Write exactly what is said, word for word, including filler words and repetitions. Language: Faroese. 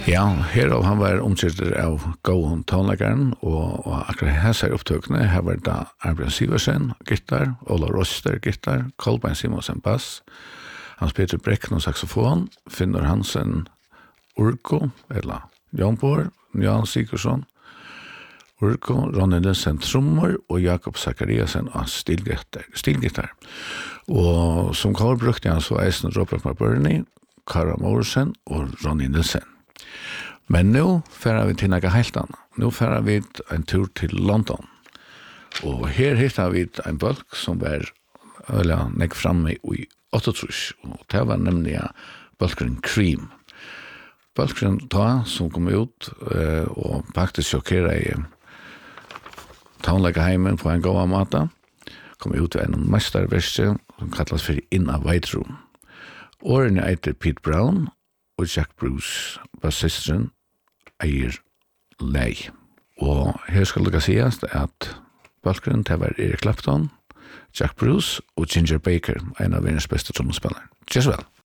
Ja, her av han var omkjøtter av Gåen tonleggeren, og, og akkurat her ser opptøkene, her var da Arbjørn Siversen, gitar, Ola Roster, gitar, Kolbein Simonsen, bass, Hans Peter Brekken og saxofon, Finnur Hansen, Urko, eller Jan-Bor, Jan Sigurdsson, Urko, Ronny Nilsen, trommer, og Jakob Zakariasen av stilgitar. stilgitar. Og som kår brukte han så eisen Robert McBurney, Kara Morrison og Ronny Nilsen. Men nu færer vi til noe helt annet. Nå færer vi en tur til London. Og her hittar vi en bølg som var øyla nek framme i åttiåtte, og det var nemlig bølgren Cream. Bølgren ta som kom ut eh, og faktisk sjokkera i tonleggeheimen på en gåa mata, kom ut av en mesterverse som kallas for In a White Room. Årene eiter Pete Brown og Jack Bruce, bassisteren, eier lei. Og her skal det sies at balkeren til var Eric Clapton, Jack Bruce og Ginger Baker, en av verdens beste trommespillere. Kjørs vel!